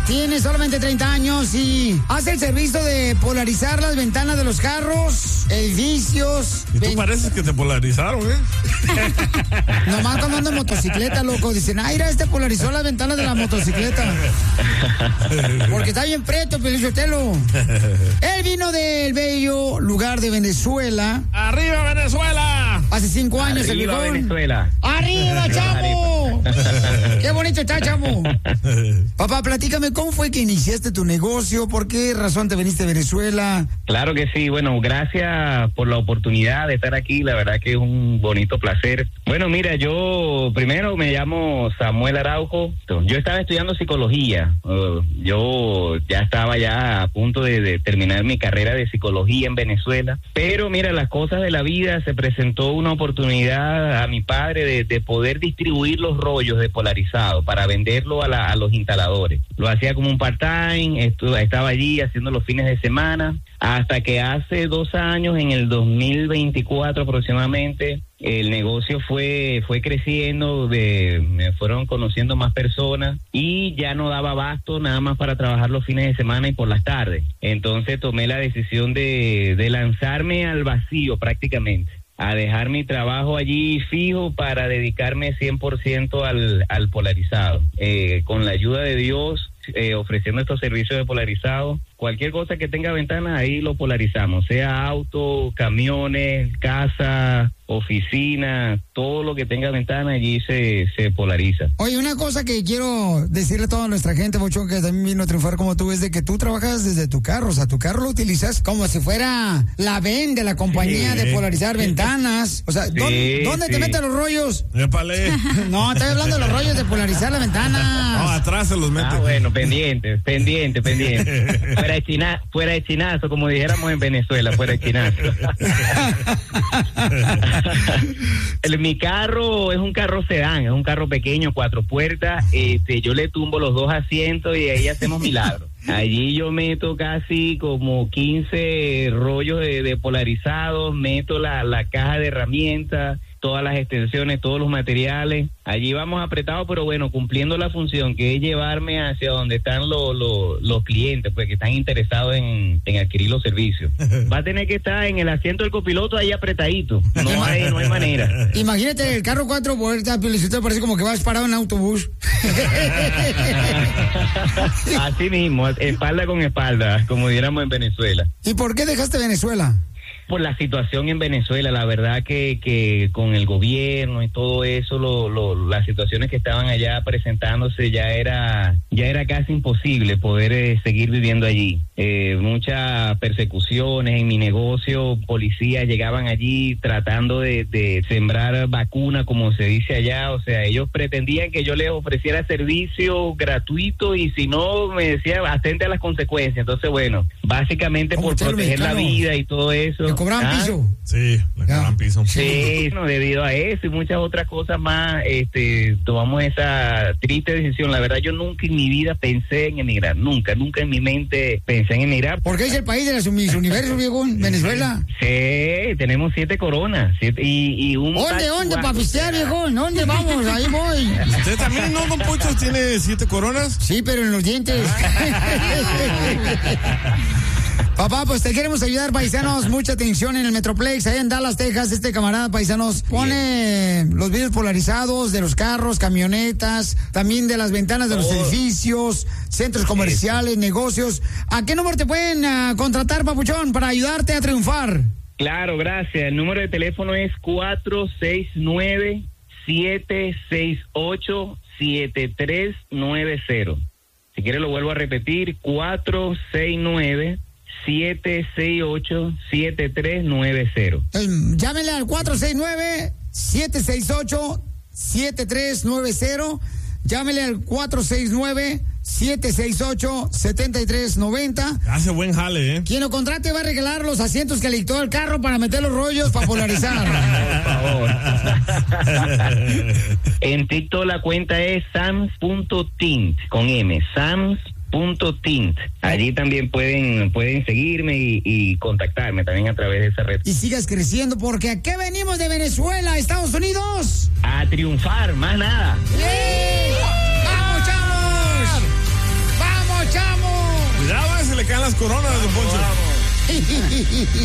tiene solamente 30 años y hace el servicio de polarizar las ventanas de los carros, edificios. Y tú pareces que te polarizaron, ¿eh? Nomás cuando ando en motocicleta, loco. Dicen, ay, mira, polarizó las ventanas de la motocicleta. Porque está bien preto, Pelichotelo. Él vino del bello lugar de Venezuela. ¡Arriba, Venezuela! Hace 5 años el viejón. Venezuela. ¡Arriba, chamo! ¡Qué bonito está, chamo! Papá, platícame, ¿cómo fue que iniciaste tu negocio? ¿Por qué razón te viniste a Venezuela? Claro que sí, bueno, gracias por la oportunidad de estar aquí, la verdad que es un bonito placer. Bueno, mira, yo primero me llamo Samuel Araujo, yo estaba estudiando psicología, yo ya estaba ya a punto de terminar mi carrera de psicología en Venezuela, pero mira, las cosas de la vida, se presentó una oportunidad a mi padre de poder distribuir los rollos de polarizado para venderlo a los instaladores. Lo hacía como un part-time, estaba allí haciendo los fines de semana, hasta que hace 2 años, en el 2024 aproximadamente, el negocio fue creciendo, me fueron conociendo más personas y ya no daba abasto nada más para trabajar los fines de semana y por las tardes. Entonces tomé la decisión de lanzarme al vacío prácticamente, a dejar mi trabajo allí fijo para dedicarme 100% al polarizado. Con la ayuda de Dios, ofreciendo estos servicios de polarizado, cualquier cosa que tenga ventanas, ahí lo polarizamos, sea auto, camiones, casa, oficina, todo lo que tenga ventana, allí se polariza. Oye, una cosa que quiero decirle a toda nuestra gente, Bochón, que también vino a triunfar como tú, es de que tú trabajas desde tu carro, o sea, tu carro lo utilizas como si fuera la VEN de la compañía de polarizar ventanas. O sea, ¿dónde te meten los rollos? ¡Épale! No, estoy hablando de los rollos de polarizar la ventana. No, atrás se los mete. Ah, bueno, pendiente. Fuera de chinazo, como dijéramos en Venezuela, fuera de chinazo. Mi carro es un carro sedán, es un carro pequeño, 4 puertas. Yo le tumbo los 2 asientos y ahí hacemos milagros. Allí yo meto casi como 15 rollos de polarizados, meto la caja de herramientas, todas las extensiones, todos los materiales. Allí vamos apretados, pero bueno, cumpliendo la función que es llevarme hacia donde están los clientes, pues que están interesados en adquirir los servicios. Va a tener que estar en el asiento del copiloto ahí apretadito. No hay manera. Imagínate el carro 4 puertas, Pelicito, parece como que vas parado en autobús. Así mismo, espalda con espalda, como diéramos en Venezuela. ¿Y por qué dejaste Venezuela? Por la situación en Venezuela, la verdad que con el gobierno y todo eso, las situaciones que estaban allá presentándose, ya era casi imposible poder seguir viviendo allí. Muchas persecuciones en mi negocio, policías llegaban allí tratando de sembrar vacuna, como se dice allá. O sea, ellos pretendían que yo les ofreciera servicio gratuito y si no, me decía, atente a las consecuencias. Entonces, bueno, básicamente por proteger la vida y todo eso. ¿Cobraban piso? Sí, le cobraban piso. Sí, no, debido a eso y muchas otras cosas más, tomamos esa triste decisión. La verdad, yo nunca en mi vida pensé en emigrar, nunca en mi mente pensé en emigrar. ¿Por qué es el país de los universos, viejo, Venezuela? Sí, tenemos 7 coronas, y un... ¿Dónde, para pistear, viejo? ¿Dónde vamos? Ahí voy. ¿Usted también, no, don Poncho, tiene 7 coronas? Sí, pero en los dientes. Papá, pues te queremos ayudar, paisanos. Mucha atención en el Metroplex, allá en Dallas, Texas. Este camarada, paisanos, pone los vidrios polarizados de los carros, camionetas, también de las ventanas de los edificios, centros comerciales, negocios. ¿A qué número te pueden contratar, papuchón, para ayudarte a triunfar? Claro, gracias. El número de teléfono es 469-768-7390. Si quieres lo vuelvo a repetir, 469-768-7390. Llámenle al 469-768-7390. Llámenle al 469-768-7390. Hace buen jale, ¿eh? Quien lo contrate va a regalar los asientos que le dictó el carro para meter los rollos para polarizar. Por favor. En TikTok la cuenta es sams.tint, con M, sams.tint. Allí también pueden seguirme y contactarme también a través de esa red. Y sigas creciendo, porque ¿a qué venimos de Venezuela, Estados Unidos? A triunfar, más nada. ¡Sí! ¡Vamos, chavos! ¡Vamos, caen las coronas, don Poncho.